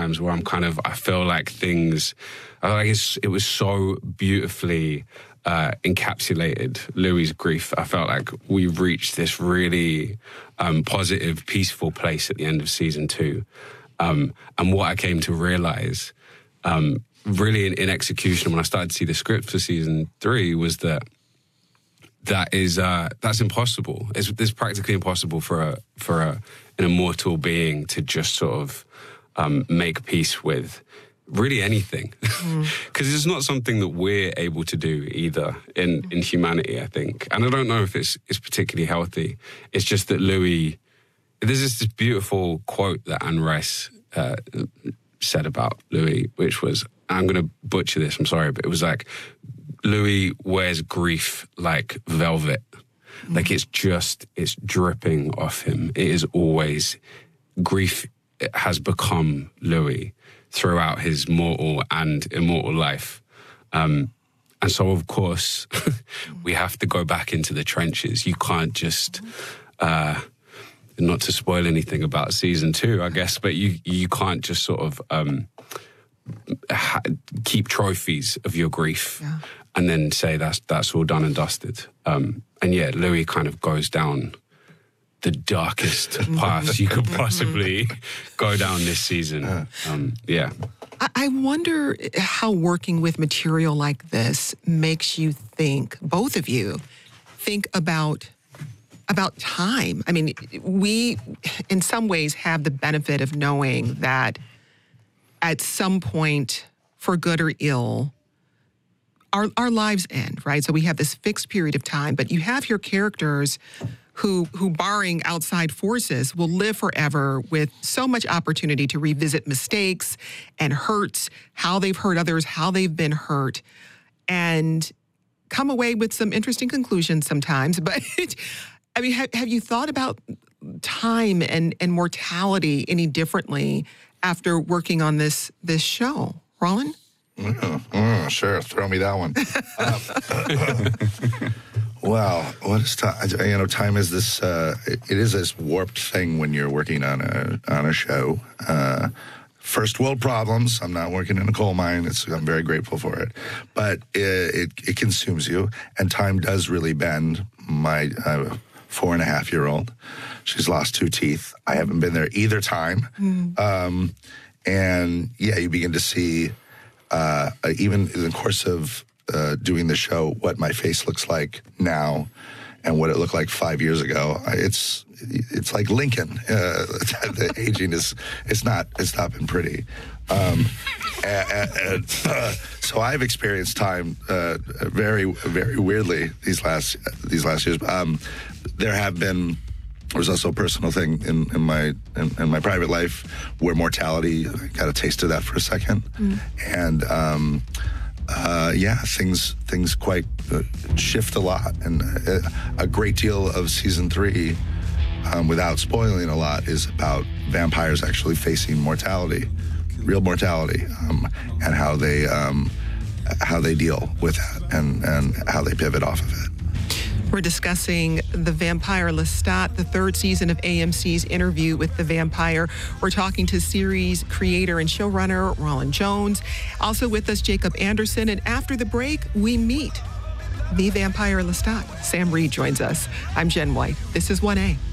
times where I feel like it was so beautifully encapsulated Louis's grief. I felt like we reached this really positive, peaceful place at the end of season 2. And what I came to realize, really in execution, when I started to see the script for season 3, was that's impossible. It's practically impossible for an immortal being to just sort of make peace with really anything, because it's not something that we're able to do either in humanity, I think. And I don't know if it's particularly healthy. It's just that Louis, there's this beautiful quote that Anne Rice said about Louis, which was, I'm going to butcher this, I'm sorry, but it was like, Louis wears grief like velvet. Like it's dripping off him. It is always, grief has become Louis throughout his mortal and immortal life. And so, of course, we have to go back into the trenches. You can't just, not to spoil anything about season 2, I guess, but you can't just sort of keep trophies of your grief and then say that's all done and dusted. And yeah, Louis kind of goes down the darkest path you could possibly go down this season. I wonder how working with material like this makes you think, both of you, think about time. I mean, we, in some ways, have the benefit of knowing that at some point, for good or ill, our lives end, right? So we have this fixed period of time, but you have your characters who barring outside forces, will live forever with so much opportunity to revisit mistakes and hurts, how they've hurt others, how they've been hurt, and come away with some interesting conclusions sometimes. But I mean, have you thought about time and mortality any differently after working on this show? Roland? Sure, throw me that one. Well, what is time? You know, time is this. It is this warped thing when you're working on a show. First world problems. I'm not working in a coal mine. I'm very grateful for it, but it consumes you, and time does really bend. My 4.5-year-old, she's lost 2 teeth. I haven't been there either time, and yeah, you begin to see even in the course of doing the show, what my face looks like now and what it looked like 5 years ago. It's like Lincoln. The aging it's not been pretty. So I've experienced time very, very weirdly these last years. There's also a personal thing in my private life where mortality, I got a taste of that for a second, and things quite shift a lot, and a great deal of season 3, without spoiling a lot, is about vampires actually facing mortality, real mortality, and how they deal with that and how they pivot off of it. We're discussing The Vampire Lestat, the 3rd season of AMC's Interview with the Vampire. We're talking to series creator and showrunner Roland Jones. Also with us, Jacob Anderson. And after the break, we meet The Vampire Lestat. Sam Reed joins us. I'm Jen White. This is 1A.